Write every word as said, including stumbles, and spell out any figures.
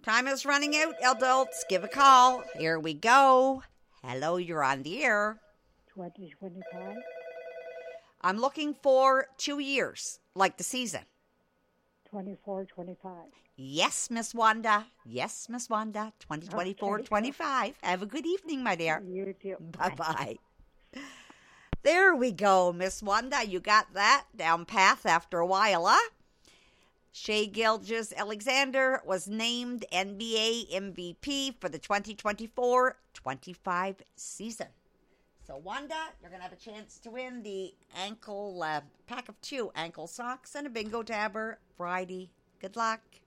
Time is running out, adults. Give a call. Here we go. Hello, you're on the air. twenty twenty-five. I'm looking for two years, like the season. twenty-four twenty-five. Yes, Miss Wanda. Yes, Miss Wanda. twenty twenty-four twenty-five. Have a good evening, my dear. You too. Bye-bye. There we go, Miss Wanda. You got that down path after a while, huh? Shea Gilgeous-Alexander was named N B A M V P for the twenty twenty-four twenty-five season. So, Wanda, you're going to have a chance to win the ankle uh, pack of two ankle socks and a bingo dabber Friday. Good luck.